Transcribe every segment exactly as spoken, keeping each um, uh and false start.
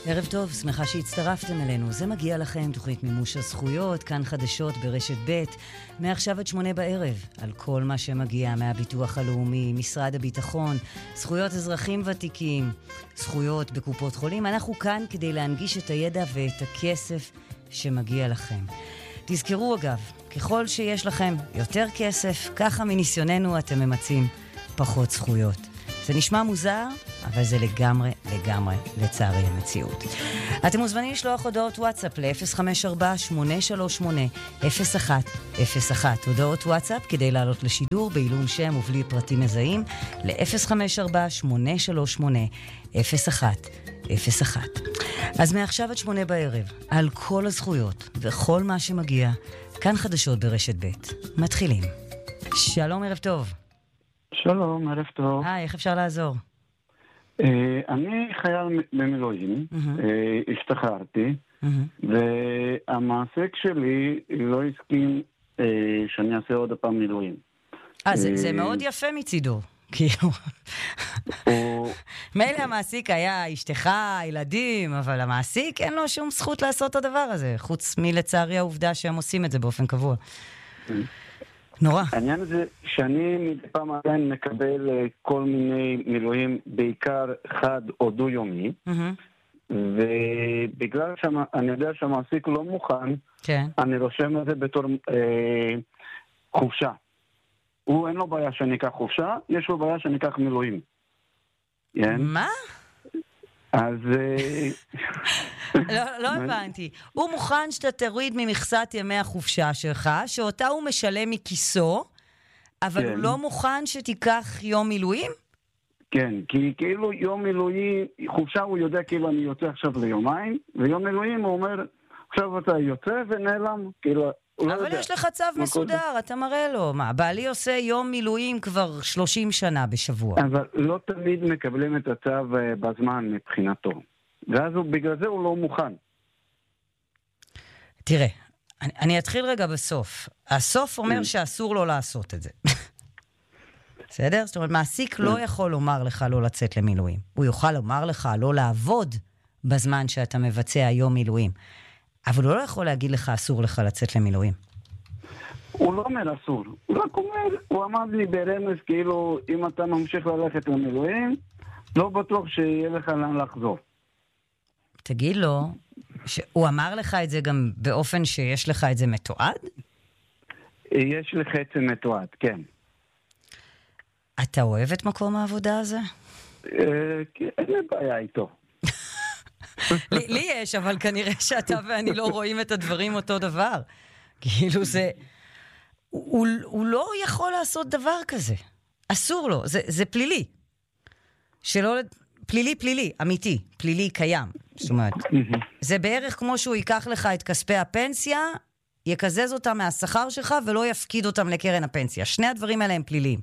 ערב טוב, שמחה שהצטרפתם אלינו. זה מגיע לכם, תוכנית מימוש הזכויות, כאן חדשות ברשת ב', מעכשיו עד שמונה בערב, על כל מה שמגיע מהביטוח הלאומי, משרד הביטחון, זכויות אזרחים ותיקים, זכויות בקופות חולים. אנחנו כאן כדי להנגיש את הידע ואת הכסף שמגיע לכם. תזכרו אגב, ככל שיש לכם יותר כסף, ככה מניסיוננו אתם ממצים פחות זכויות. זה נשמע מוזר, אבל זה לגמרי, לגמרי, לצערי המציאות. אתם מוזמנים לשלוח הודעות וואטסאפ ל-אפס חמש ארבע שמונה שלוש שמונה אפס אחת אפס אחת. הודעות וואטסאפ כדי לעלות לשידור בעילום שם ובלי פרטים מזהים ל-אפס חמש ארבע שמונה שלוש שמונה אפס אחת אפס אחת. אז מעכשיו עד שמונה בערב, על כל הזכויות וכל מה שמגיע, כאן חדשות ברשת ב'. מתחילים. שלום, ערב טוב. שלום, ערב טוב. היי, איך אפשר לעזור? אני חייל במילואים, השתחררתי, והמעסיק שלי לא הסכים שאני אעשה עוד הפעם מילואים. אה, זה מאוד יפה מצידו. כאילו, מילא המעסיק היה אשתך, ילדים, אבל המעסיק אין לו שום זכות לעשות את הדבר הזה, חוץ מלצערי העובדה שהם עושים את זה באופן קבוע. נורא. העניין הזה שאני מדי פעם עדיין מקבל כל מיני מילואים, בעיקר חד או דו-יומי, ובגלל שאני יודע שהמעסיק לא מוכן, אני רושם את זה בתור חופשה. הוא אין לו בעיה שאני אקח חופשה, יש לו בעיה שאני אקח מילואים. מה? אז... לא, לא הבנתי. הוא מוכן שאתה תוריד ממכסת ימי החופשה שלך, שאותה הוא משלם מכיסו, אבל הוא לא מוכן שתיקח יום מילואים? כן, כי כאילו יום מילואים, חופשה הוא יודע כאילו אני יוצא עכשיו ליומיים, ויום מילואים הוא אומר, עכשיו אתה יוצא ונעלם, כאילו... אבל יש לך צו מסודר, אתה מראה לו. מה, בעלי עושה יום מילואים כבר שלושים שנה בשבוע. אבל לא תמיד מקבלים את הצו בזמן מבחינתו. ואז בגלל זה הוא לא מוכן. תראה, אני, אני אתחיל רגע בסוף. הסוף אומר שאסור לו לעשות את זה. בסדר? זאת אומרת, מעסיק לא יכול לומר לך לא לצאת למילואים. הוא יוכל לומר לך לא לעבוד בזמן שאתה מבצע יום מילואים. אבל הוא לא יכול להגיד לך אסור לך לצאת למילואים. הוא לא אומר אסור. הוא רק אומר, הוא אמר לי ברמז כאילו, אם אתה ממשיך ללכת למילואים, לא בטוח שיהיה לך לאן לחזור. תגיד לו, הוא אמר לך את זה גם באופן שיש לך את זה מתועד? יש לך את זה מתועד, כן. אתה אוהב את מקום העבודה הזה? אין לי בעיה איתו. לי, לי יש, אבל כנראה שאתה ואני לא רואים את הדברים אותו דבר. כאילו זה... הוא, הוא לא יכול לעשות דבר כזה. אסור לו. זה, זה פלילי. שלא... פלילי, פלילי, אמיתי. פלילי קיים. זאת אומרת, זה בערך כמו שהוא ייקח לך את כספי הפנסיה, יקזז אותם מהשכר שלך, ולא יפקיד אותם לקרן הפנסיה. שני הדברים האלה הם פליליים.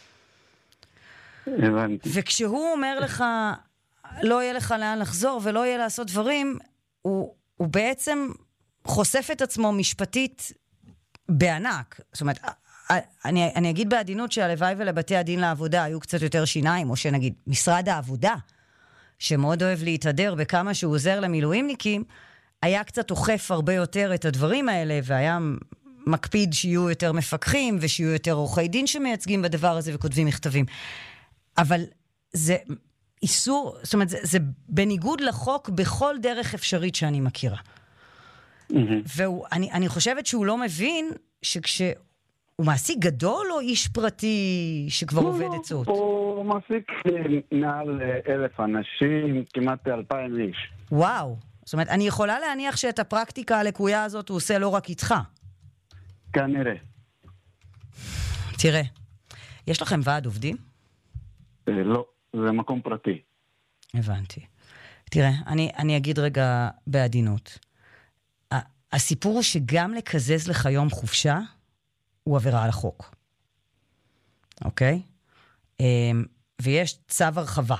הבנתי. וכשהוא אומר לך... לא יהיה לך לאן לחזור ולא יהיה לעשות דברים, הוא, הוא בעצם חושף את עצמו משפטית בענק. זאת אומרת, אני, אני אגיד בעדינות שהלוואי ולבתי הדין לעבודה היו קצת יותר שיניים, או שנגיד משרד העבודה, שמאוד אוהב להתהדר בכמה שהוא עוזר למילואימניקים, היה קצת אוכף הרבה יותר את הדברים האלה, והיה מקפיד שיהיו יותר מפקחים, ושיהיו יותר עורכי דין שמייצגים בדבר הזה וכותבים מכתבים. אבל זה... איסור, זאת אומרת, זה, זה בניגוד לחוק בכל דרך אפשרית שאני מכירה. Mm-hmm. ואני אני חושבת שהוא לא מבין שכשהוא מעסיק גדול או איש פרטי שכבר עובד עצות? הוא מעסיק מעל אלף אנשים, כמעט אלפיים איש. וואו. זאת אומרת, אני יכולה להניח שאת הפרקטיקה הלקויה הזאת הוא עושה לא רק איתך. כנראה. תראה, יש לכם ועד עובדים? לא. זה מקום פרטי. הבנתי. תראה, אני, אני אגיד רגע בעדינות. הסיפור הוא שגם לקזז לך יום חופשה, הוא עבירה על החוק. אוקיי? ויש צו הרחבה.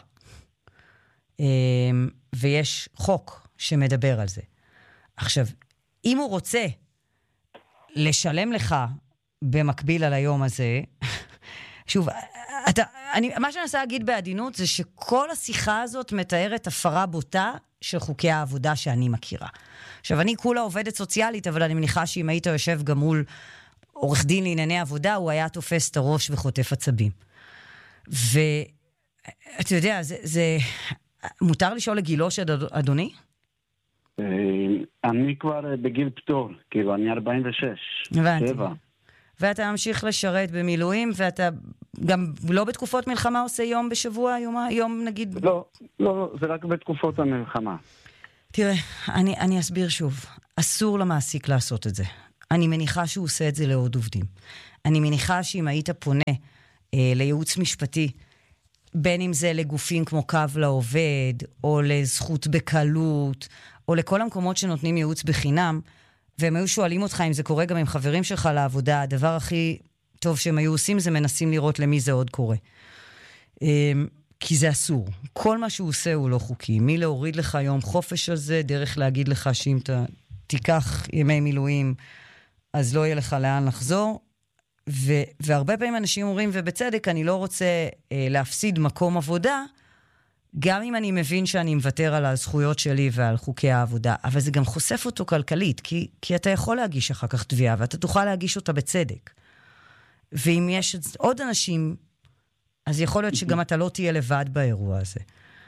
ויש חוק שמדבר על זה. עכשיו, אם הוא רוצה לשלם לך במקביל על היום הזה, שוב, אתה, אני, מה שאני מנסה להגיד בעדינות זה שכל השיחה הזאת מתארת הפרה בוטה של חוקי העבודה שאני מכירה. עכשיו, אני כולה עובדת סוציאלית, אבל אני מניחה שאם היית יושב גם מול עורך דין לענייני עבודה, הוא היה תופס את הראש וחוטף עצבים. ואתה יודע, זה, זה... מותר לשאול לגילו של אדוני? אני כבר בגיל פטור, כאילו, אני ארבעים ושש. הבנתי. שבע. ואתה ממשיך לשרת במילואים, ואתה גם לא בתקופות מלחמה עושה יום בשבוע, יום, יום נגיד... לא, לא, זה רק בתקופות המלחמה. תראה, אני, אני אסביר שוב. אסור למעסיק לעשות את זה. אני מניחה שהוא עושה את זה לעוד עובדים. אני מניחה שאם היית פונה אה, לייעוץ משפטי, בין אם זה לגופים כמו קו לעובד, או לזכות בקלות, או לכל המקומות שנותנים ייעוץ בחינם, והם היו שואלים אותך אם זה קורה גם עם חברים שלך לעבודה, הדבר הכי טוב שהם היו עושים זה מנסים לראות למי זה עוד קורה. כי זה אסור. כל מה שהוא עושה הוא לא חוקי. מי להוריד לך יום חופש על זה, דרך להגיד לך שאם אתה תיקח ימי מילואים, אז לא יהיה לך לאן לחזור. ו- והרבה פעמים אנשים אומרים, ובצדק, אני לא רוצה אה, להפסיד מקום עבודה, גם אם אני מבין שאני מוותר על הזכויות שלי ועל חוקי העבודה, אבל זה גם חושף אותו כלכלית, כי, כי אתה יכול להגיש אחר כך תביעה, ואתה תוכל להגיש אותה בצדק. ואם יש עוד אנשים, אז יכול להיות שגם אתה לא תהיה לבד באירוע הזה.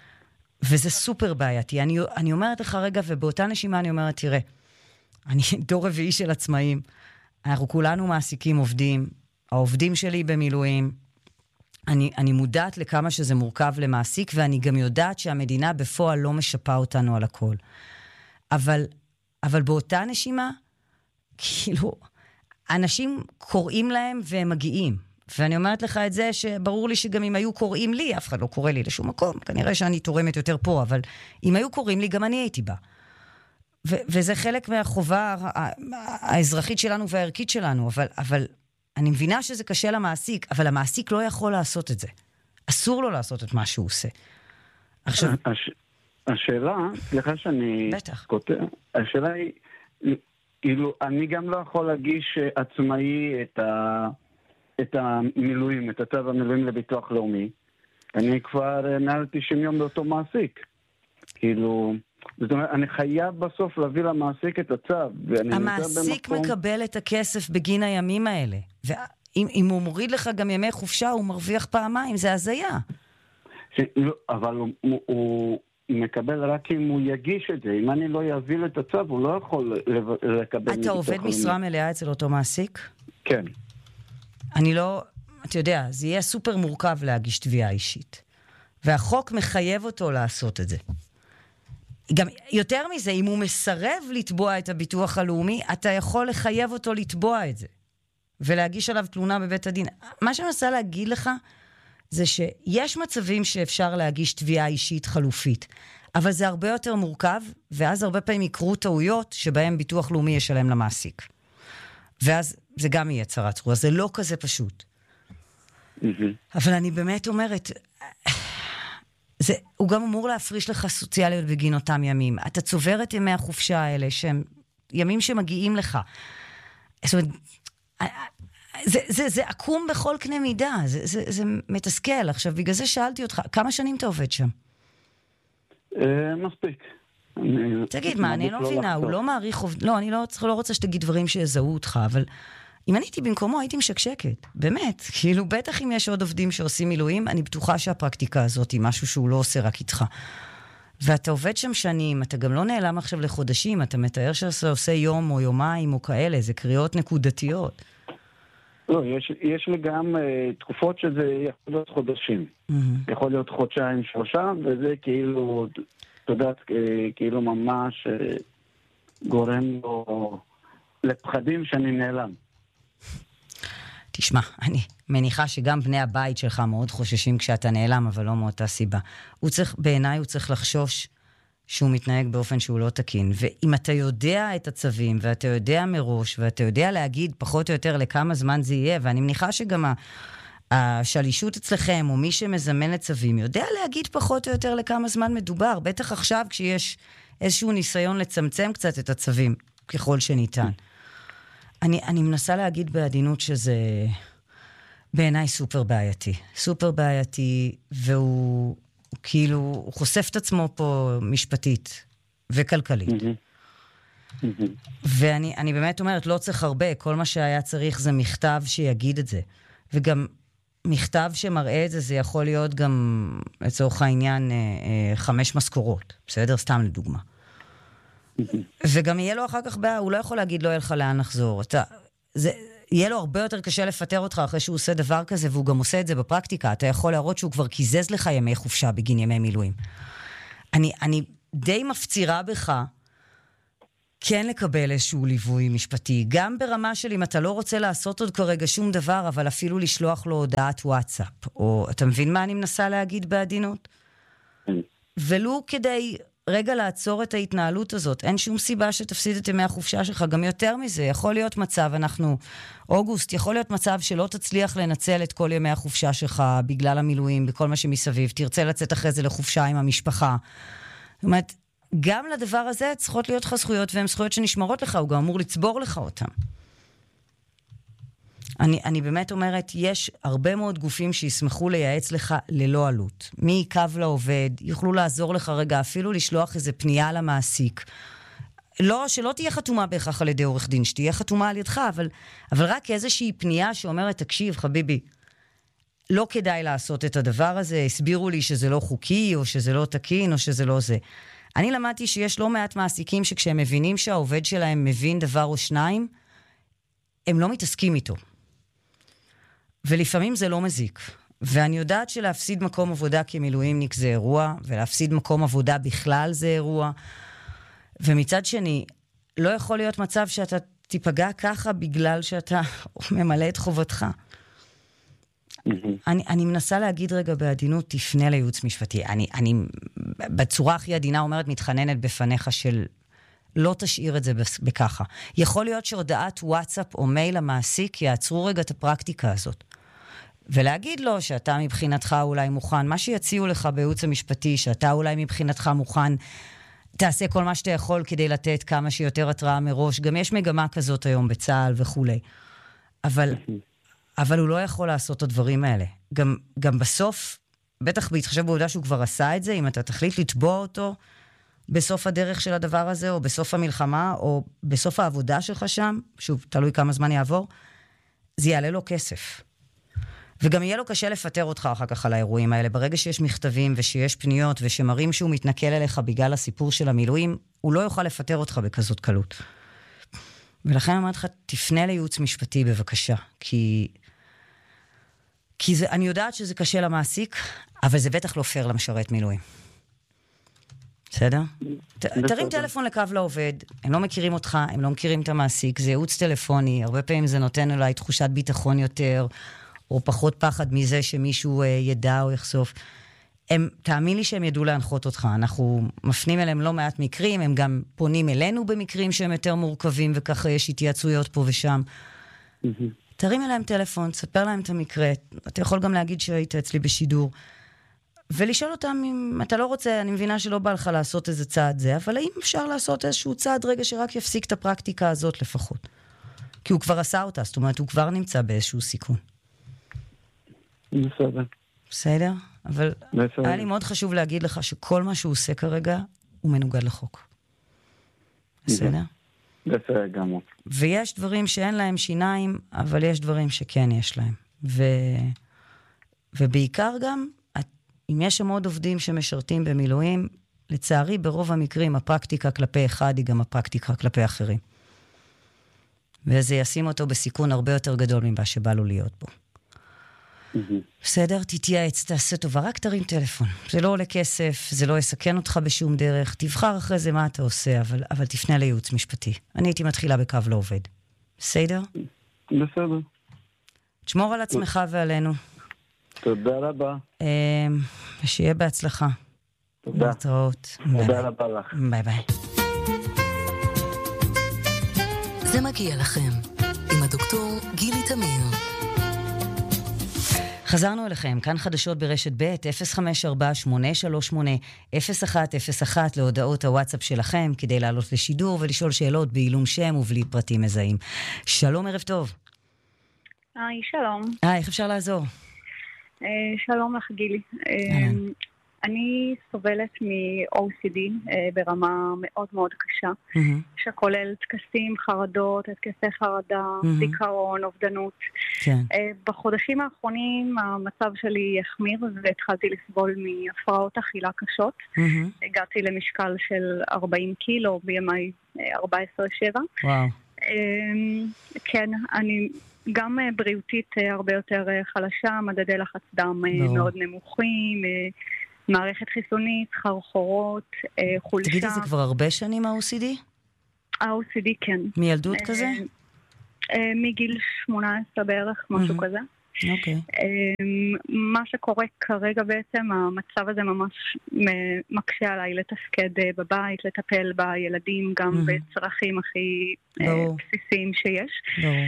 וזה סופר בעייתי. אני, אני אומרת לך רגע, ובאותה נשימה אני אומרת, תראה, אני דור רביעי של עצמאים, אנחנו כולנו מעסיקים עובדים, העובדים שלי במילואים, אני, אני מודעת לכמה שזה מורכב למעסיק, ואני גם יודעת שהמדינה בפועל לא משפה אותנו על הכל. אבל, אבל באותה נשימה, כאילו, אנשים קוראים להם והם מגיעים. ואני אומרת לך את זה שברור לי שגם אם היו קוראים לי, אף אחד לא קורא לי לשום מקום, כנראה שאני תורמת יותר פה, אבל אם היו קוראים לי, גם אני הייתי בה. ו- וזה חלק מהחובה האזרחית שלנו והערכית שלנו, אבל, אבל אני מבינה שזה קשה למעסיק, אבל המעסיק לא יכול לעשות את זה. אסור לו לעשות את מה שהוא עושה. עכשיו... הש... השאלה, סליחה שאני... בטח. כותב, השאלה היא, כאילו, אני גם לא יכול להגיש עצמאי את, ה... את המילואים, את הצו המילואים לביטוח לאומי. אני כבר מעל תשעים יום באותו מעסיק. כאילו... זאת אומרת, אני חייב בסוף להביא למעסיק את הצו. המעסיק במקום... מקבל את הכסף בגין הימים האלה. ואם אם הוא מוריד לך גם ימי חופשה, הוא מרוויח פעמיים, זה הזיה. ש... לא, אבל הוא, הוא מקבל רק אם הוא יגיש את זה. אם אני לא יביא את הצו, הוא לא יכול לקבל... אתה עובד משרה מלאה אצל אותו מעסיק? כן. אני לא... אתה יודע, זה יהיה סופר מורכב להגיש תביעה אישית. והחוק מחייב אותו לעשות את זה. גם יותר מזה, אם הוא מסרב לתבוע את הביטוח הלאומי, אתה יכול לחייב אותו לתבוע את זה, ולהגיש עליו תלונה בבית הדין. מה שאני מנסה להגיד לך, זה שיש מצבים שאפשר להגיש תביעה אישית חלופית, אבל זה הרבה יותר מורכב, ואז הרבה פעמים יקרו טעויות, שבהם ביטוח לאומי ישלם למעסיק. ואז זה גם יהיה צרת צרורה, זה לא כזה פשוט. אבל אני באמת אומרת... זה, הוא גם אמור להפריש לך סוציאליות בגין אותם ימים. אתה צובר את ימי החופשה האלה, שהם ימים שמגיעים לך. זאת אומרת, זה, זה, זה עקום בכל קנה מידה, זה, זה, זה מתסכל. עכשיו, בגלל זה שאלתי אותך, כמה שנים אתה עובד שם? מספיק. תגיד, מה, אני לא מבינה, הוא לא מעריך... לא, אני לא רוצה שתגיד דברים שיזהו אותך, אבל... אם אני הייתי במקומו, הייתי משקשקת. באמת. כאילו, בטח אם יש עוד עובדים שעושים מילואים, אני בטוחה שהפרקטיקה הזאת היא משהו שהוא לא עושה רק איתך. ואתה עובד שם שנים, אתה גם לא נעלם עכשיו לחודשים, אתה מתאר שאתה עושה יום או יומיים או כאלה, זה קריאות נקודתיות. לא, יש, יש לי גם uh, תקופות שזה יכול להיות חודשים. Mm-hmm. יכול להיות חודשיים, שלושה, וזה כאילו, אתה יודעת, כאילו ממש uh, גורם לו לפחדים שאני נעלם. תשמע, אני מניחה שגם בני הבית שלך מאוד חוששים כשאתה נעלם, אבל לא מאותה סיבה. הוא צריך, בעיניי הוא צריך לחשוש שהוא מתנהג באופן שהוא לא תקין. ואם אתה יודע את הצווים, ואתה יודע מראש, ואתה יודע להגיד פחות או יותר לכמה זמן זה יהיה, ואני מניחה שגם השלישות אצלכם, או מי שמזמן לצווים, יודע להגיד פחות או יותר לכמה זמן מדובר. בטח עכשיו כשיש איזשהו ניסיון לצמצם קצת את הצווים, ככל שניתן. אני, אני מנסה להגיד בעדינות שזה... בעיניי סופר בעייתי. סופר בעייתי, והוא הוא כאילו, הוא חושף את עצמו פה משפטית וכלכלית. Mm-hmm. Mm-hmm. ואני אני באמת אומרת, לא צריך הרבה, כל מה שהיה צריך זה מכתב שיגיד את זה. וגם מכתב שמראה את זה, זה יכול להיות גם, לצורך העניין, חמש משכורות. בסדר? סתם לדוגמה. וגם יהיה לו אחר כך בעיה, הוא לא יכול להגיד, לא יהיה לך לאן לחזור. אתה, זה, יהיה לו הרבה יותר קשה לפטר אותך אחרי שהוא עושה דבר כזה, והוא גם עושה את זה בפרקטיקה. אתה יכול להראות שהוא כבר קיזז לך ימי חופשה בגין ימי מילואים. אני, אני די מפצירה בך כן לקבל איזשהו ליווי משפטי, גם ברמה של אם אתה לא רוצה לעשות עוד כרגע שום דבר, אבל אפילו לשלוח לו הודעת וואטסאפ, או אתה מבין מה אני מנסה להגיד בעדינות? ולו כדי רגע לעצור את ההתנהלות הזאת, אין שום סיבה שתפסיד את ימי החופשה שלך, גם יותר מזה, יכול להיות מצב, אנחנו, אוגוסט, יכול להיות מצב שלא תצליח לנצל את כל ימי החופשה שלך, בגלל המילואים, בכל מה שמסביב, תרצה לצאת אחרי זה לחופשה עם המשפחה. זאת אומרת, גם לדבר הזה צריכות להיות לך זכויות, והן זכויות שנשמרות לך, הוא גם אמור לצבור לך אותם. אני, אני באמת אומרת, יש הרבה מאוד גופים שישמחו לייעץ לך ללא עלות. מקו לעובד, יוכלו לעזור לך רגע, אפילו לשלוח איזה פנייה למעסיק. לא, שלא תהיה חתומה בהכרח על ידי עורך דין, שתהיה חתומה על ידך, אבל, אבל רק איזושהי פנייה שאומרת, תקשיב, חביבי, לא כדאי לעשות את הדבר הזה, הסבירו לי שזה לא חוקי, או שזה לא תקין, או שזה לא זה. אני למדתי שיש לא מעט מעסיקים שכשהם מבינים שהעובד שלהם מבין דבר או שניים, הם לא מתעסקים איתו. ולפעמים זה לא מזיק. ואני יודעת שלהפסיד מקום עבודה כמילואימניק זה אירוע, ולהפסיד מקום עבודה בכלל זה אירוע. ומצד שני, לא יכול להיות מצב שאתה תיפגע ככה בגלל שאתה ממלא את חובתך. אני, אני מנסה להגיד רגע בעדינות, תפנה לייעוץ משפטי. אני, אני בצורה הכי עדינה אומרת, מתחננת בפניך של לא תשאיר את זה בככה. יכול להיות שהודעת וואטסאפ או מייל למעסיק יעצרו רגע את הפרקטיקה הזאת. ולהגיד לו שאתה מבחינתך אולי מוכן, מה שיציעו לך בייעוץ המשפטי, שאתה אולי מבחינתך מוכן, תעשה כל מה שאתה יכול כדי לתת כמה שיותר התראה מראש. גם יש מגמה כזאת היום בצה"ל וכו'. אבל... אבל הוא לא יכול לעשות את הדברים האלה. גם, גם בסוף, בטח בהתחשב בעובדה שהוא כבר עשה את זה, אם אתה תחליט לתבוע אותו בסוף הדרך של הדבר הזה, או בסוף המלחמה, או בסוף העבודה שלך שם, שוב, תלוי כמה זמן יעבור, זה יעלה לו כסף. וגם יהיה לו קשה לפטר אותך אחר כך על האירועים האלה. ברגע שיש מכתבים ושיש פניות, ושמראים שהוא מתנכל אליך בגלל הסיפור של המילואים, הוא לא יוכל לפטר אותך בכזאת קלות. ולכן אמרתי לך, תפנה לייעוץ משפטי בבקשה, כי... כי זה, אני יודעת שזה קשה למעסיק, אבל זה בטח לא פייר למשרת מילואים. בסדר? ת, תרים טלפון לקו לעובד, הם לא מכירים אותך, הם לא מכירים את המעסיק, זה ייעוץ טלפוני, הרבה פעמים זה נותן אולי תחושת ביטחון יותר, או פחות פחד מזה שמישהו אה, ידע או יחשוף. הם, תאמין לי שהם ידעו להנחות אותך, אנחנו מפנים אליהם לא מעט מקרים, הם גם פונים אלינו במקרים שהם יותר מורכבים, וככה יש התייעצויות פה ושם. תרים אליהם טלפון, תספר להם את המקרה, אתה יכול גם להגיד שהיית אצלי בשידור, ולשאול אותם אם אתה לא רוצה, אני מבינה שלא בא לך לעשות איזה צעד זה, אבל האם אפשר לעשות איזשהו צעד רגע שרק יפסיק את הפרקטיקה הזאת לפחות? כי הוא כבר עשה אותה, זאת אומרת, הוא כבר נמצא באיזשהו סיכון. בסדר. בסדר? אבל בסדר. היה לי מאוד חשוב להגיד לך שכל מה שהוא עושה כרגע, הוא מנוגד לחוק. בסדר? בסדר, גמור. ויש דברים שאין להם שיניים, אבל יש דברים שכן יש להם. ו... ובעיקר גם, אם יש שם עוד עובדים שמשרתים במילואים, לצערי ברוב המקרים הפרקטיקה כלפי אחד היא גם הפרקטיקה כלפי אחרים. וזה ישים אותו בסיכון הרבה יותר גדול ממה שבא לו להיות בו. בסדר? תתייעץ, תעשה טובה, רק תרים טלפון. זה לא עולה כסף, זה לא יסכן אותך בשום דרך. תבחר אחרי זה מה אתה עושה, אבל, אבל תפנה לייעוץ משפטי. אני הייתי מתחילה בקו לעובד. בסדר? בסדר. תשמור על עצמך ועלינו. תודה רבה. ושיהיה בהצלחה. תודה. להתראות. תודה רבה לך. ביי ביי. זה מגיע לכם עם הדוקטור גילי תמיר. חזרנו אליכם, כאן חדשות ברשת ב' אפס חמש ארבע שמונה שלוש שמונה אפס אחת אפס אחת להודעות הוואטסאפ שלכם, כדי לעלות לשידור ולשאול שאלות בעילום שם ובלי פרטים מזהים. שלום, ערב טוב. היי, שלום. היי, איך אפשר לעזור? אה, שלום לך, גילי. אה, אני סובלת מ-או סי די אה, ברמה מאוד מאוד קשה, Mm-hmm. שכולל תקסים, חרדות, התקפי חרדה, Mm-hmm. דיכאון, אובדנות. כן. אה, בחודשים האחרונים המצב שלי החמיר והתחלתי לסבול מהפרעות אכילה קשות. Mm-hmm. הגעתי למשקל של ארבעים קילו בימי ארבע עשרה שבע. וואו. כן, אני גם בריאותית הרבה יותר חלשה, מדדי לחץ דם ברור. מאוד נמוכים, מערכת חיסונית, חרחורות, חולשה. תגידי, זה כבר הרבה שנים ה-או סי די? ה-או סי די, כן. מילדות כזה? מגיל שמונה עשרה בערך, משהו כזה. אוקיי. מה שקורה כרגע בעצם, המצב הזה ממש מקשה עליי לתפקד בבית, לטפל בילדים גם בצרכים הכי בסיסיים שיש. ברור.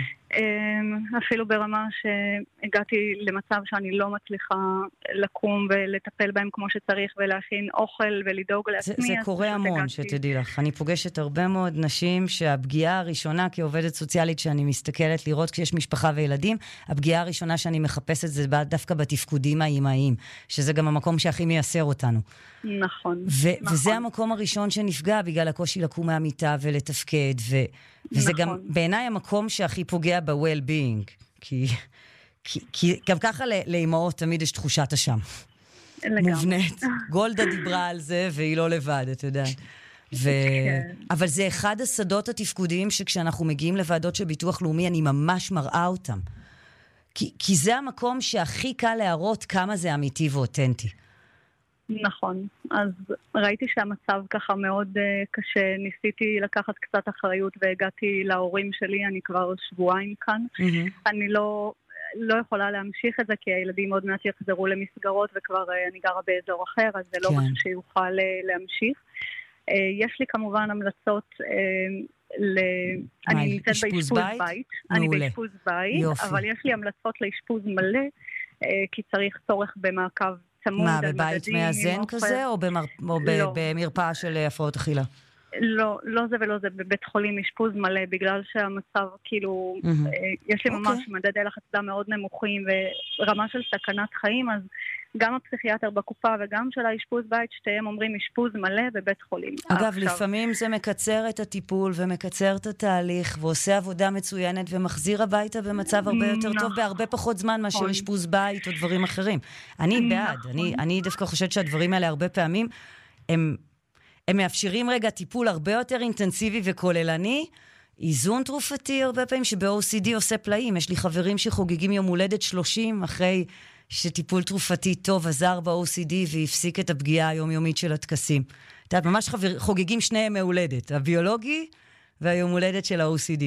אפילו ברמה שהגעתי למצב שאני לא מצליחה לקום ולטפל בהם כמו שצריך ולהכין אוכל ולדאוג לעצמי. זה, זה קורה המון, הגעתי... שתדעי לך. אני פוגשת הרבה מאוד נשים שהפגיעה הראשונה כעובדת סוציאלית שאני מסתכלת לראות כשיש משפחה וילדים, הפגיעה הראשונה שאני מחפשת זה דווקא בתפקודים האימהיים, שזה גם המקום שהכי מייסר אותנו. נכון. ו- נכון. וזה המקום הראשון שנפגע בגלל הקושי לקום מהמיטה ולתפקד, ו- וזה נכון. גם בעיניי המקום שהכי פוגע ב-well-being, כי, כי, כי גם ככה לאימהות תמיד יש תחושת אשם. לגמרי. מובנית. גולדה דיברה על זה והיא לא לבד, אתה יודע. ו... כן. אבל זה אחד השדות התפקודיים שכשאנחנו מגיעים לוועדות של ביטוח לאומי, אני ממש מראה אותם. כי, כי זה המקום שהכי קל להראות כמה זה אמיתי ואותנטי. נכון. אז ראיתי שהמצב ככה מאוד uh, קשה. ניסיתי לקחת קצת אחריות והגעתי להורים שלי, אני כבר שבועיים כאן. Mm-hmm. אני לא, לא יכולה להמשיך את זה, כי הילדים עוד מעט יחזרו למסגרות, וכבר uh, אני גרה באזור אחר, אז זה לא כן. משהו שיוכל uh, להמשיך. Uh, יש לי כמובן המלצות... Uh, ל... אני נמצאת באשפוז בית, בית. אני באשפוז בית, יופי. אבל יש לי המלצות לאשפוז מלא, uh, כי צריך צורך במעקב צמוד. מה, בבית מאזן כזה, או, במר... או לא. במרפאה של הפרעות אכילה? לא, לא זה ולא זה, בבית חולים אשפוז מלא, בגלל שהמצב, כאילו, mm-hmm. יש לי okay. ממש מדדי לחץ דם מאוד נמוכים, ורמה של סכנת חיים, אז גם הפסיכיאטר בקופה וגם של האשפוז בית, שתיהם אומרים אשפוז מלא בבית חולים. אגב, עכשיו... לפעמים זה מקצר את הטיפול ומקצר את התהליך, ועושה עבודה מצוינת ומחזיר הביתה במצב הרבה יותר טוב, בהרבה פחות זמן מאשר אשפוז בית או דברים אחרים. אני בעד, אני, אני דווקא חושבת שהדברים האלה הרבה פעמים, הם, הם מאפשרים רגע טיפול הרבה יותר אינטנסיבי וכוללני, איזון תרופתי הרבה פעמים שב-או סי די עושה פלאים. יש לי חברים שחוגגים יום הולדת שלושים אחרי שטיפול תרופתי טוב עזר ב-או סי די והפסיק את הפגיעה היומיומית של התקסים. אתה יודעת, ממש חבר, חוגגים שני ימי הולדת, הביולוגי והיום הולדת של ה-או סי די.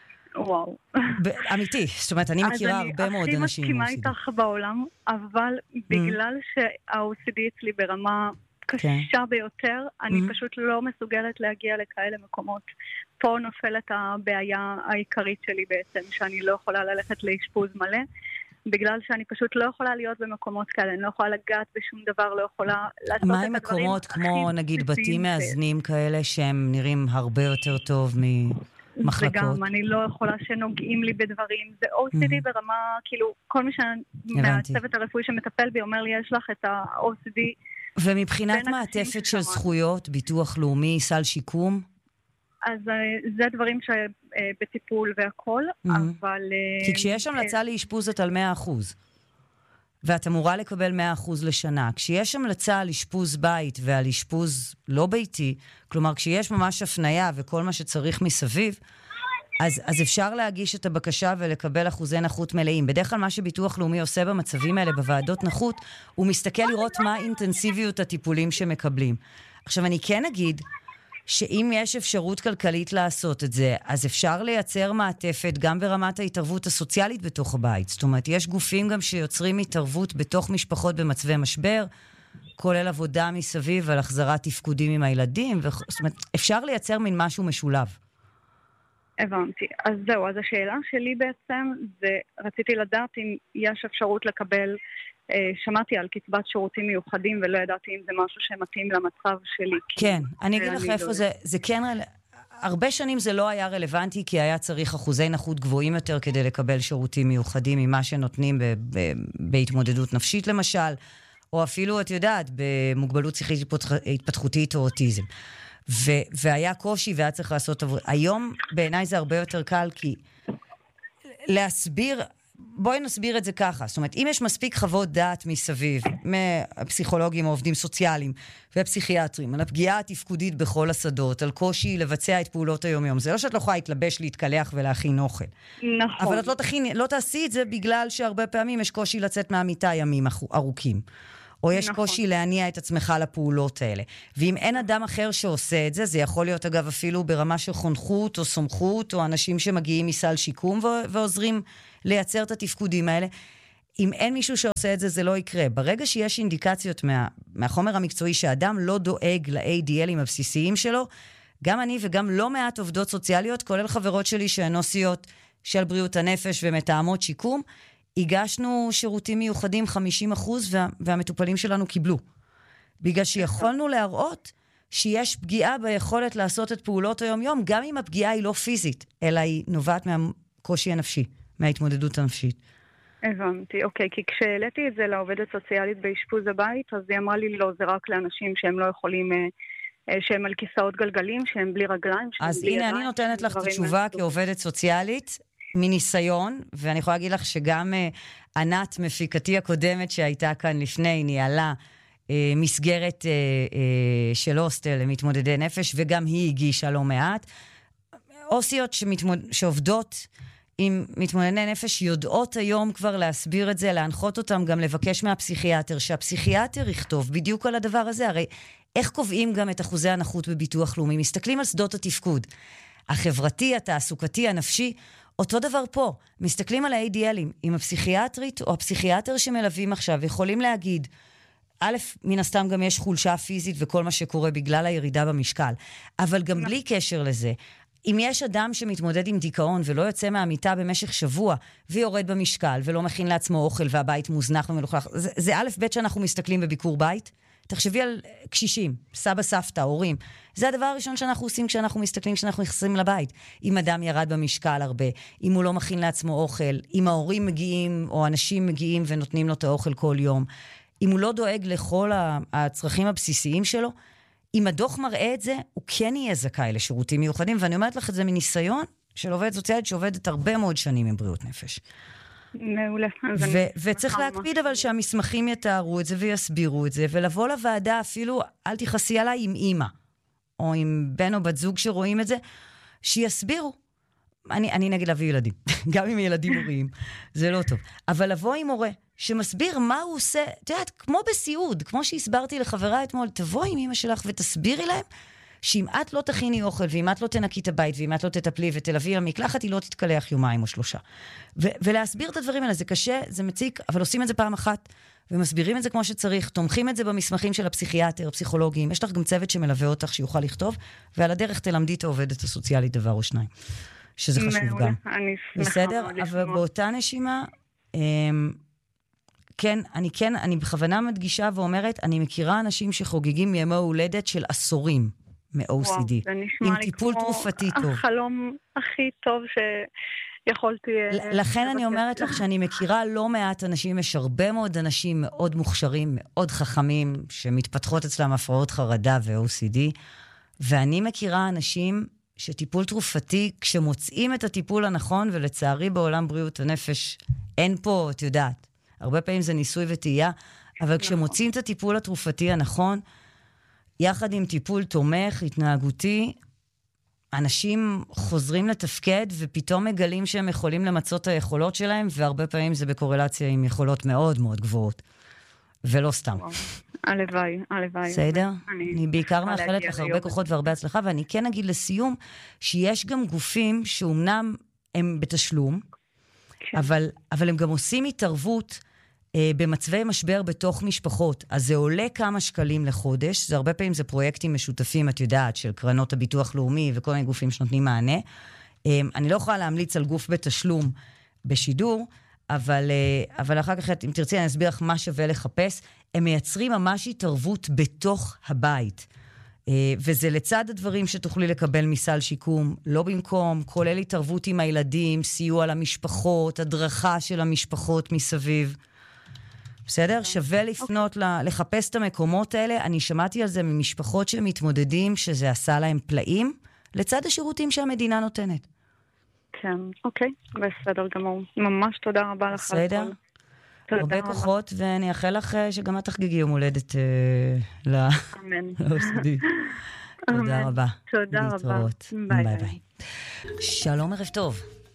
וואו. אמיתי, זאת אומרת, אני מכירה הרבה מאוד אנשים עם או סי די. אני הכי מסכימה איתך בעולם, אבל בגלל שה-או סי די אצלי ברמה קשה ביותר, אני פשוט לא מסוגלת להגיע לכאלה מקומות. פה נופלת הבעיה העיקרית שלי בעצם, שאני לא יכולה ללכת לאשפוז מלא, בגלל שאני פשוט לא יכולה להיות במקומות כאלה, אני לא יכולה לגעת בשום דבר, לא יכולה לעשות את הדברים. מה עם מקומות כמו נגיד בתים מאזנים כאלה שהם נראים הרבה יותר טוב ממחלקות? וגם אני לא יכולה שנוגעים לי בדברים, זה או סי די ברמה, כאילו כל מי מהצוות הרפואי שמטפל בי אומר לי, יש לך את ה-או סי די. ומבחינת מעטפת של זכויות, ביטוח לאומי, סל שיקום? אז זה דברים שבטיפול והכל, אבל... כי כשיש המלצה לאשפוז את על מאה אחוז, ואת אמורה לקבל מאה אחוז לשנה, כשיש המלצה על אשפוז בית ועל אשפוז לא ביתי, כלומר כשיש ממש הפניה וכל מה שצריך מסביב, אז, אז אפשר להגיש את הבקשה ולקבל אחוזי נכות מלאים. בדרך כלל מה שביטוח לאומי עושה במצבים האלה, בוועדות נכות, הוא מסתכל לראות מה אינטנסיביות הטיפולים שמקבלים. עכשיו אני כן אגיד, שאם יש אפשרות כלכלית לעשות את זה, אז אפשר לייצר מעטפת גם ברמת ההתערבות הסוציאלית בתוך הבית. זאת אומרת, יש גופים גם שיוצרים התערבות בתוך משפחות במצבי משבר, כולל עבודה מסביב על החזרת תפקודים עם הילדים, ו... זאת אומרת, אפשר לייצר מין משהו משולב. הבנתי. אז זהו, אז השאלה שלי בעצם, זה רציתי לדעת אם יש אפשרות לקבל, שמעתי על קצבת שירותים מיוחדים, ולא ידעתי אם זה משהו שמתאים למצב שלי. כן, אני אגיד לך איפה זה, זה כן, הרבה שנים זה לא היה רלוונטי, כי היה צריך אחוזי נכות גבוהים יותר כדי לקבל שירותים מיוחדים ממה שנותנים ב- ב- בהתמודדות נפשית למשל, או אפילו, את יודעת, במוגבלות שכלית התפתחותית או אוטיזם. ו- והיה קושי והיה צריך לעשות עבור... היום בעיניי זה הרבה יותר קל, כי להסביר... בואי נסביר את זה ככה. זאת אומרת, אם יש מספיק חוות דעת מסביב, מהפסיכולוגים או עובדים סוציאליים והפסיכיאטרים, על הפגיעה התפקודית בכל השדות, על קושי לבצע את פעולות היום-יום, זה לא שאת לא יכולה להתלבש, להתקלח ולהכין אוכל. נכון. אבל את לא, תכין, לא תעשי את זה בגלל שהרבה פעמים יש קושי לצאת מהמיטה ימים ארוכים. או יש נכון. קושי להניע את עצמך לפעולות האלה. ואם אין אדם אחר שעושה את זה, זה יכול להיות אגב אפילו ברמה של חונכות או סומכות, או אנשים שמגיעים מסל שיקום ועוזרים לייצר את התפקודים האלה. אם אין מישהו שעושה את זה, זה לא יקרה. ברגע שיש אינדיקציות מה, מהחומר המקצועי שאדם לא דואג ל-איי די אל'ים הבסיסיים שלו, גם אני וגם לא מעט עובדות סוציאליות, כולל חברות שלי שהן עו"סיות של בריאות הנפש ומתאמות שיקום, הגשנו שירותים מיוחדים חמישים אחוז וה, והמטופלים שלנו קיבלו. בגלל שיכולנו להראות שיש פגיעה ביכולת לעשות את פעולות היום-יום, גם אם הפגיעה היא לא פיזית, אלא היא נובעת מהקושי הנפשי, מההתמודדות הנפשית. הבנתי, אוקיי, כי כשהעליתי את זה לעובדת סוציאלית באשפוז הבית, אז היא אמרה לי, לא, זה רק לאנשים שהם לא יכולים, שהם על כיסאות גלגלים, שהם בלי רגליים, שהם אז בלי הנה, ידיים, אני נותנת לך את התשובה כעובדת סוציאלית, מניסיון, ואני יכולה להגיד לך שגם uh, ענת, מפיקתי הקודמת שהייתה כאן לפני, ניהלה uh, מסגרת uh, uh, של הוסטל למתמודדי נפש, וגם היא הגישה לא מעט. אוסיות שמתמוד... שעובדות עם מתמודדי נפש יודעות היום כבר להסביר את זה, להנחות אותם, גם לבקש מהפסיכיאטר, שהפסיכיאטר יכתוב בדיוק על הדבר הזה. הרי איך קובעים גם את אחוזי הנכות בביטוח לאומי? מסתכלים על שדות התפקוד. החברתי, התעסוקתי, הנפשי, אותו דבר פה. מסתכלים על ה-איי די אל'ים. אם הפסיכיאטרית או הפסיכיאטר שמלווים עכשיו יכולים להגיד, א', מן הסתם גם יש חולשה פיזית וכל מה שקורה בגלל הירידה במשקל, אבל גם בלי קשר לזה, אם יש אדם שמתמודד עם דיכאון ולא יוצא מהמיטה במשך שבוע, ויורד במשקל ולא מכין לעצמו אוכל והבית מוזנח ומלוכלך, זה, זה א' ב' שאנחנו מסתכלים בביקור בית. תחשבי על קשישים, סבא, סבתא, הורים. זה הדבר הראשון שאנחנו עושים כשאנחנו מסתכלים, כשאנחנו נכנסים לבית. אם אדם ירד במשקל הרבה, אם הוא לא מכין לעצמו אוכל, אם ההורים מגיעים או אנשים מגיעים ונותנים לו את האוכל כל יום, אם הוא לא דואג לכל הצרכים הבסיסיים שלו, אם הדוח מראה את זה, הוא כן יהיה זכאי לשירותים מיוחדים, ואני אומרת לך את זה מניסיון של עובדת סוציאלית שעובדת הרבה מאוד שנים עם בריאות נפש. מעולה. ו- וצריך להקפיד אבל שהמסמכים יתארו את זה ויסבירו את זה, ולבוא לוועדה אפילו, אל תכעסי עליי, עם אמא, או עם בן או בת זוג שרואים את זה, שיסבירו. אני, אני נגד להביא ילדים, גם עם ילדים הוריים, זה לא טוב. אבל לבוא עם הורה, שמסביר מה הוא עושה, את יודעת, כמו בסיעוד, כמו שהסברתי לחברה אתמול, תבוא עם אמא שלך ותסבירי להם, שאם את לא תכיני אוכל, ואם את לא תנקי את הבית, ואם את לא תטפלי ותלווי המקלחת, היא לא תתקלח יומיים או שלושה. ו- ולהסביר את הדברים האלה, זה קשה, זה מציק, אבל עושים את זה פעם אחת, ומסבירים את זה כמו שצריך, תומכים את זה במסמכים של הפסיכיאטר, הפסיכולוגים, יש לך גם צוות שמלווה אותך שיוכל לכתוב, ועל הדרך תלמדי את העובדת הסוציאלית דבר או שניים, שזה חשוב מעולה. גם. אני שמחה בסדר? מאוד אבל לשמוע. באותה נשימה, אמ, כן, אני כן, אני בכוונה מדגישה ואומרת, אני מכירה אנשים שחוגגים מימי הולדת של עשורים מ-או סי די, עם טיפול תרופתי טוב. החלום הכי טוב שיכולתי... לכן אני אומרת לך שאני מכירה לא מעט אנשים, יש הרבה מאוד אנשים מאוד מוכשרים, מאוד חכמים, שמתפתחות אצלם הפרעות חרדה ו-או סי די, ואני מכירה אנשים שטיפול תרופתי, כשמוצאים את הטיפול הנכון, ולצערי בעולם בריאות הנפש, אין פה, את יודעת, הרבה פעמים זה ניסוי וטעייה, אבל כשמוצאים את הטיפול התרופתי הנכון, יחד עם טיפול תומך, התנהגותי, אנשים חוזרים לתפקד, ופתאום מגלים שהם יכולים למצות את היכולות שלהם, והרבה פעמים זה בקורלציה עם יכולות מאוד מאוד גבוהות, ולא סתם. הלוואי, הלוואי. בסדר? אני בעיקר מאחלת לך הרבה כוחות והרבה הצלחה, ואני כן אגיד לסיום, שיש גם גופים שאומנם הם בתשלום, אבל, אבל הם גם עושים התערבות אה, במצבי משבר בתוך משפחות. אז זה עולה כמה שקלים לחודש, זה הרבה פעמים זה פרויקטים משותפים, את יודעת, של קרנות הביטוח לאומי וכל מיני גופים שנותנים מענה. אה, אני לא יכולה להמליץ על גוף בתשלום בשידור, אבל, אה, אבל אחר כך, אם תרצי, אני אסביר לך מה שווה לחפש. הם מייצרים ממש התערבות בתוך הבית. וזה לצד הדברים שתוכלי לקבל מסל שיקום, לא במקום, כולל התערבות עם הילדים, סיוע למשפחות, הדרכה של המשפחות מסביב. בסדר? שווה לפנות, לחפש את המקומות האלה. אני שמעתי על זה ממשפחות שמתמודדים, שזה עשה להם פלאים, לצד השירותים שהמדינה נותנת. כן, אוקיי, בסדר גמור. ממש תודה רבה לך. בסדר? הרבה כוחות, ואני אאחל לך שגם את תחגגי יום הולדת ל-או אס די. תודה רבה. תודה רבה. ביי ביי. שלום, ערב טוב.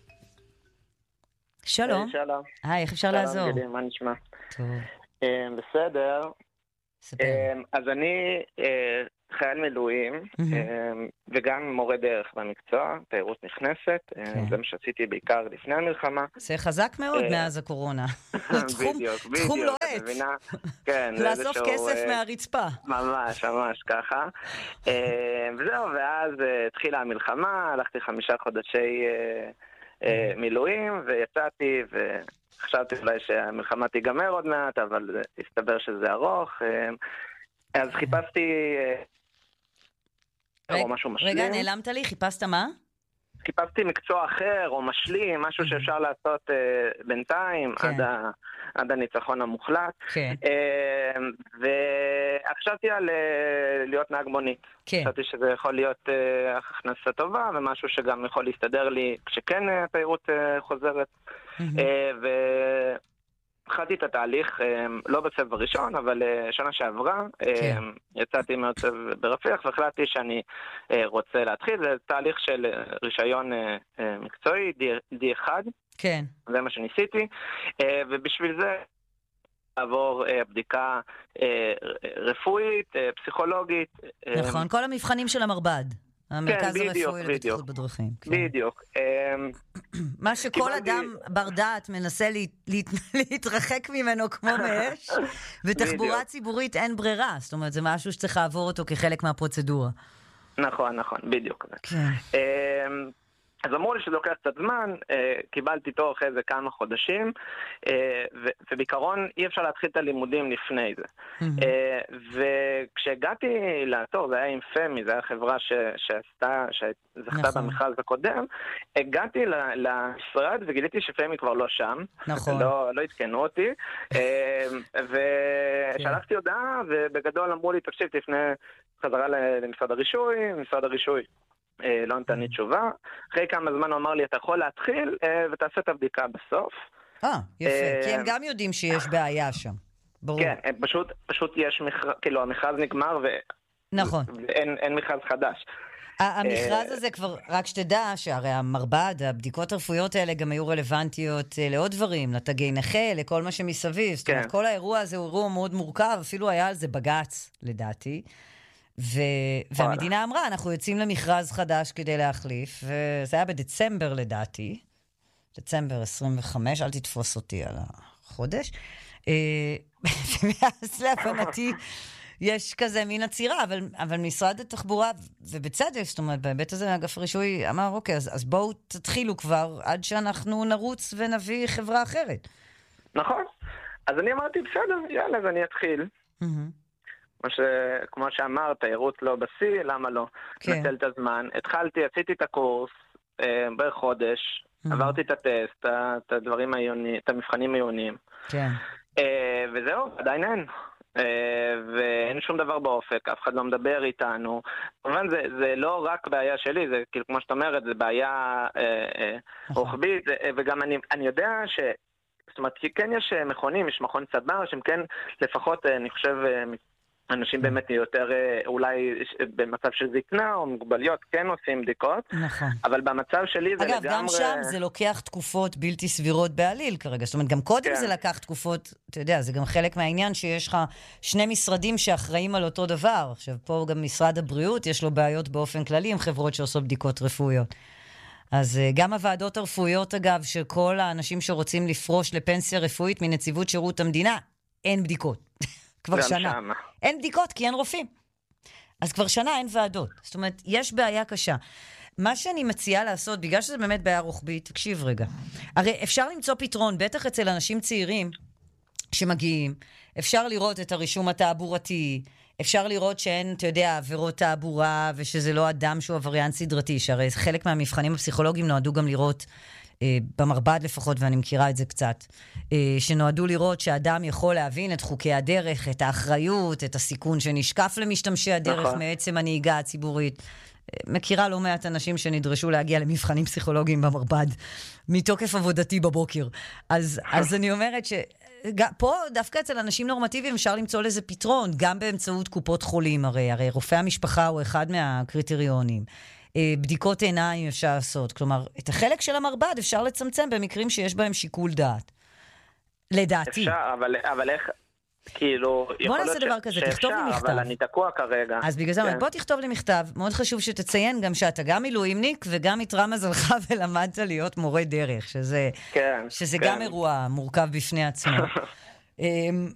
שלום. שלום. היי, איך אפשר לעזור? שלום, גידי, מה נשמע? טוב. בסדר. ספר. אז אני חייל מילואים, וגם מורה דרך במקצוע, תיירות נכנסת. זה מה שעשיתי בעיקר לפני המלחמה. זה חזק מאוד מאז הקורונה. בדיוק, בדיוק. תחום לועץ. לאסוף כסף מהרצפה. ממש, ממש ככה. וזהו, ואז התחילה המלחמה, הלכתי חמישה חודשי מילואים, ויצאתי, וחשבתי אולי שהמלחמה תיגמר עוד מעט, אבל הסתבר שזה ארוך. אז חיפשתי או משהו משלים. רגע, נעלמת לי? חיפשת מה? חיפשתי מקצוע אחר או משלים, משהו שאפשר לעשות בינתיים עד הניצחון המוחלט. וחשבתי על להיות נהג מונית. חשבתי שזה יכול להיות הכנסה טובה, ומשהו שגם יכול להסתדר לי כשכן התיירות חוזרת. ו... התחלתי את התהליך, לא בסבב הראשון, אבל שנה שעברה, כן. יצאתי מאוד סבב ברפיח, והחלטתי שאני רוצה להתחיל. זה תהליך של רישיון מקצועי, די אחד. כן. זה מה שניסיתי, ובשביל זה לעבור בדיקה רפואית, פסיכולוגית. נכון, כל המבחנים של המרב"ד. המרכז הרפואי לבטיחות בדרכים. בדיוק. מה שכל אדם בר דעת מנסה להתרחק ממנו כמו מאש, ותחבורה ציבורית אין ברירה. זאת אומרת, זה משהו שצריך לעבור אותו כחלק מהפרוצדורה. נכון, נכון, בדיוק. אז אמרו לי שזה לוקח קצת זמן, קיבלתי תוך איזה כמה חודשים, ובעיקרון אי אפשר להתחיל את הלימודים לפני זה. וכשהגעתי לתור, זה היה עם פמי, זה היה חברה שזכתה במכרז הקודם, הגעתי למשרד וגיליתי שפמי כבר לא שם, לא התקנו אותי, ושלחתי הודעה, ובגדול אמרו לי, תקשיב, תפנה חזרה למשרד הרישוי, משרד הרישוי. לא נתן לי תשובה. אחרי כמה זמן הוא אמר לי, אתה יכול להתחיל ותעשה את הבדיקה בסוף. אה, יפה. כי הם גם יודעים שיש בעיה שם. ברור. כן, פשוט, פשוט יש מכרז, כאילו המכרז נגמר ואין מכרז חדש. המכרז הזה כבר, רק שתדע שהרי המרב"ד, הבדיקות הרפואיות האלה גם היו רלוונטיות לעוד דברים, לתגי נכה, לכל מה שמסביב. זאת אומרת, כל האירוע הזה הוא אירוע מאוד מורכב, אפילו היה על זה בגץ, לדעתי. והמדינה אמרה, אנחנו יוצאים למכרז חדש כדי להחליף, וזה היה בדצמבר לדעתי, דצמבר עשרים וחמש, אל תתפוס אותי על החודש, ומאז להבנתי יש כזה מין עצירה, אבל, אבל משרד התחבורה, ובצדק, זאת אומרת, בהיבט הזה, אגף רישוי אמר, אוקיי, אז, אז בואו תתחילו כבר, עד שאנחנו נרוץ ונביא חברה אחרת. נכון. אז אני אמרתי, בסדר, יאללה, אז אני אתחיל. ש... כמו שאמרת, תיירות לא בסי, למה לא? כן. נצל את הזמן. התחלתי, עשיתי את הקורס אה, בחודש, mm-hmm. עברתי את הטסט, את הדברים העיוניים, את המבחנים העיוניים. כן. אה, וזהו, עדיין אין. אה, ואין שום דבר באופק, אף אחד לא מדבר איתנו. כמובן, זה, זה לא רק בעיה שלי, זה כאילו, כמו שאת אומרת, זה בעיה אה, אה, רוחבית, זה, וגם אני, אני יודע ש... זאת אומרת, כן יש מכונים, יש מכון צבר, שהם כן, לפחות, אני חושב... אנשים באמת יותר אולי במצב של זקנה או מוגבליות כן עושים בדיקות. נכון. אבל במצב שלי זה אגב, לגמרי... אגב, גם שם זה לוקח תקופות בלתי סבירות בעליל כרגע. זאת אומרת, גם קודם כן. זה לקח תקופות, אתה יודע, זה גם חלק מהעניין שיש לך שני משרדים שאחראים על אותו דבר. עכשיו, פה גם משרד הבריאות, יש לו בעיות באופן כללי עם חברות שעושות בדיקות רפואיות. אז גם הוועדות הרפואיות, אגב, שכל האנשים שרוצים לפרוש לפנסיה רפואית מנציבות שירות המדינה, אין בדיקות. כבר שנה. שמה. אין בדיקות כי אין רופאים. אז כבר שנה אין ועדות. זאת אומרת, יש בעיה קשה. מה שאני מציעה לעשות, בגלל שזה באמת בעיה רוחבית, תקשיב רגע. הרי אפשר למצוא פתרון, בטח אצל אנשים צעירים שמגיעים, אפשר לראות את הרישום התעבורתי, אפשר לראות שאין, אתה יודע, עבירות תעבורה, ושזה לא אדם שהוא עבריין סדרתי, שהרי חלק מהמבחנים הפסיכולוגיים נועדו גם לראות, אה, במרבד לפחות, ואני מכירה את זה קצת, אה, שנועדו לראות שאדם יכול להבין את חוקי הדרך, את האחריות, את הסיכון שנשקף למשתמשי הדרך נכון. מעצם הנהיגה הציבורית. מכירה לא מעט אנשים שנדרשו להגיע למבחנים פסיכולוגיים במרבד, מתוקף עבודתי בבוקר. אז, אז אני אומרת ש... פה דווקא אצל אנשים נורמטיביים אפשר למצוא לזה פתרון, גם באמצעות קופות חולים, הרי, הרי רופא המשפחה הוא אחד מהקריטריונים. בדיקות עיניים אפשר לעשות, כלומר, את החלק של המרבד אפשר לצמצם במקרים שיש בהם שיקול דעת. לדעתי. אפשר, אבל, אבל איך... כאילו, בוא נעשה דבר כזה, תכתוב לי מכתב. אבל אני תקוע כרגע. אז בגלל זה, בוא תכתוב לי מכתב. מאוד חשוב שתציין גם שאתה גם מילואימניק, וגם יתרה מזלך ולמדת להיות מורה דרך, שזה גם אירוע מורכב בפני עצמו.